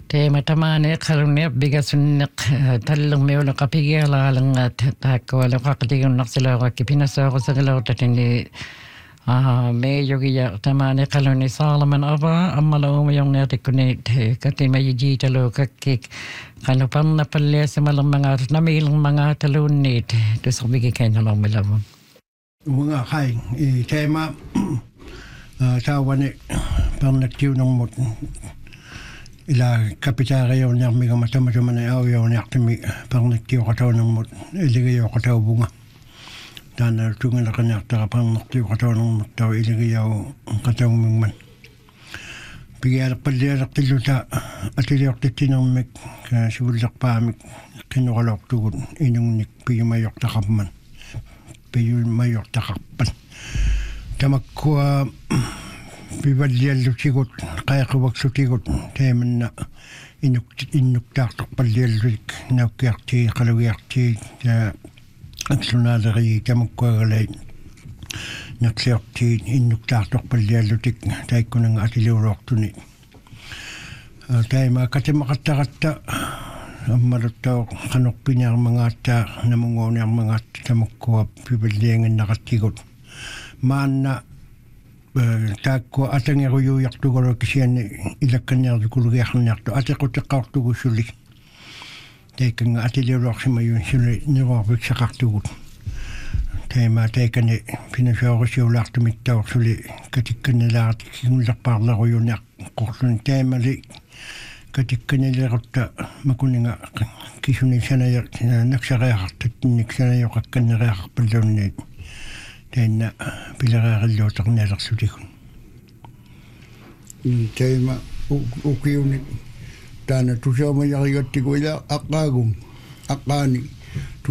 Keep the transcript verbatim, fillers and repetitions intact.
Te matamane kharune bigasunniq tallungmiula qapigialaalangaat taakkuala qaqtigunnersila kipinasaaqusagilautatini meeyogiya tamane qaluni saalaman aba ammala umayongneatikkuni katimayijitalu kakkik qanupanna palliasimalermangaat namiillermangaataluunniit tuserbigi kainalormilamun unga khai i tema tawane pernaktiunermut ila kapitaariyo nyarmiga matamatamane auyo nyartimi pernaktiyo qataunermut iligiyo qataubunga tana tungala qanyartara pernaktiyo qataunermut taw iligiyo qataumingman pigiala qallialertilluta atiliortittinermik sivullerpaamik qinnuqaloqtugut inungnik pigimayortaqarman pigimayortaqarpan tamakkua pivalliallutigut qaiquvakssutigut teemanna inuk innuktaartorpalliallutik naukkiartii qalugiartii ta aksunaaleri tamakkuagalai naksiortii innuktaartorpalliallutik taikkunanga atiliuluortuni taima katimaqattaqatta аммалуттаа qanorpiniarmangaattaa namunguuniarmangaat tamakkua pivalliangannaqattigут маанна таакку атангерuyuiartugulu кисиани илакканниартукулугиарниарту атеқутеққартугуссули тейканга атилиулуарсимаюн сули нивоорвиксақартугут тейма тейкани финансиорисиулаартумиттаорсули катикканилаарат кигуллерпаарлеруйуниар қорлуни теймали катикканилерутта макунинга кисуни саная наксариақартаттинник санайоқакканнериақарпаллуунниит тейна пилераариллуутарниалерсутигун тейма укиуни таана тусаамаяригаттигуила аққаагум аққаани